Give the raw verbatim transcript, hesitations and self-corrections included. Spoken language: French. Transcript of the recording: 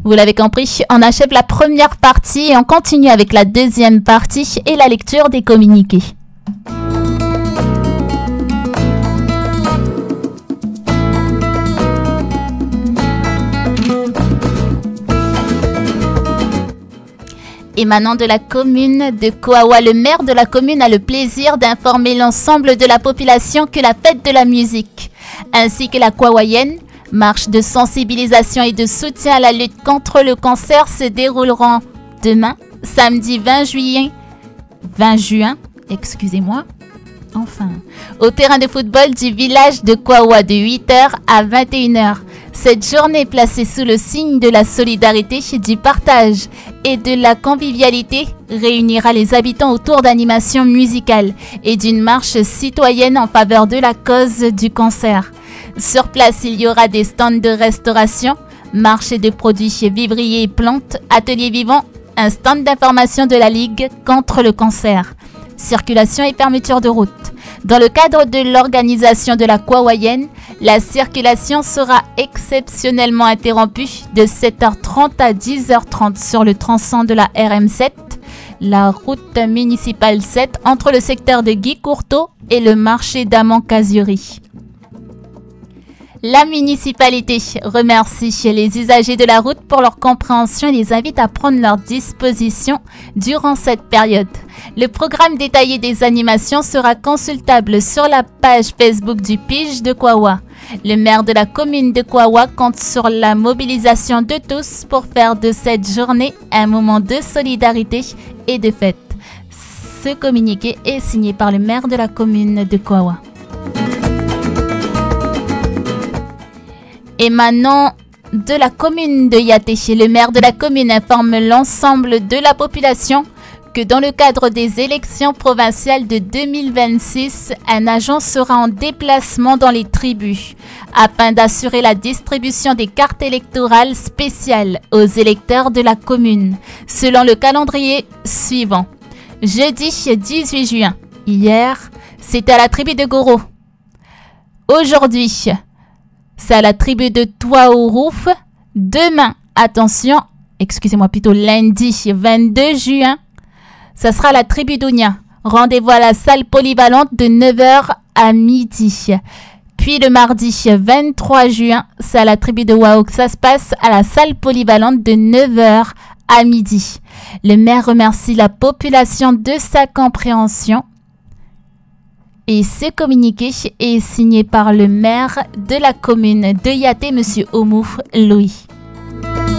Vous l'avez compris, on achève la première partie et on continue avec la deuxième partie et la lecture des communiqués. Émanant de la commune de Koawa, le maire de la commune a le plaisir d'informer l'ensemble de la population que la fête de la musique, ainsi que la Koawaienne, marche de sensibilisation et de soutien à la lutte contre le cancer, se dérouleront demain, samedi vingt juillet, vingt juin, excusez-moi, enfin, au terrain de football du village de Koawa de huit heures à vingt et une heures. Cette journée placée sous le signe de la solidarité, du partage et de la convivialité réunira les habitants autour d'animations musicales et d'une marche citoyenne en faveur de la cause du cancer. Sur place, il y aura des stands de restauration, marché de produits vivriers et plantes, ateliers vivants, un stand d'information de la Ligue contre le cancer, circulation et fermeture de route. Dans le cadre de l'organisation de la Koawaienne, la circulation sera exceptionnellement interrompue de sept heures trente à dix heures trente sur le tronçon de la R M sept, la route municipale sept, entre le secteur de Guy Courteau et le marché d'Amon-Kazuri. La municipalité remercie les usagers de la route pour leur compréhension et les invite à prendre leurs dispositions durant cette période. Le programme détaillé des animations sera consultable sur la page Facebook du Pige de Koawa. Le maire de la commune de Koawa compte sur la mobilisation de tous pour faire de cette journée un moment de solidarité et de fête. Ce communiqué est signé par le maire de la commune de Koawa. Émanant de la commune de Yaté, le maire de la commune informe l'ensemble de la population que dans le cadre des élections provinciales de deux mille vingt-six, un agent sera en déplacement dans les tribus afin d'assurer la distribution des cartes électorales spéciales aux électeurs de la commune, selon le calendrier suivant. Jeudi dix-huit juin, hier, c'était à la tribu de Goro. Aujourd'hui, c'est à la tribu de Touaourouf. Demain, attention, excusez-moi, plutôt lundi vingt-deux juin, ça sera à la tribu d'Ounia. Rendez-vous à la salle polyvalente de neuf heures à midi. Puis le mardi vingt-trois juin, c'est à la tribu de Waouk. Ça se passe à la salle polyvalente de neuf heures à midi. Le maire remercie la population de sa compréhension. Et ce communiqué est signé par le maire de la commune de Yaté, M. Omouf Louis.